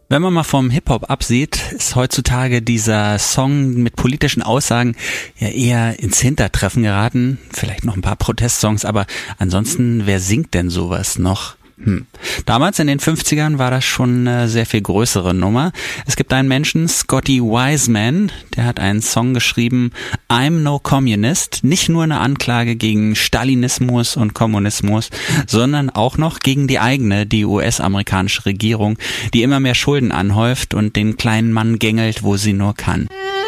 Wenn man mal vom Hip-Hop absieht, ist heutzutage dieser Song mit politischen Aussagen ja eher ins Hintertreffen geraten. Vielleicht noch ein paar Protestsongs, aber ansonsten, wer singt denn sowas noch? Damals in den 50ern war das schon eine sehr viel größere Nummer. Es gibt einen Menschen, Scotty Wiseman, der hat einen Song geschrieben, I'm no Communist, nicht nur eine Anklage gegen Stalinismus und Kommunismus, sondern auch noch gegen die US-amerikanische Regierung, die immer mehr Schulden anhäuft und den kleinen Mann gängelt, wo sie nur kann.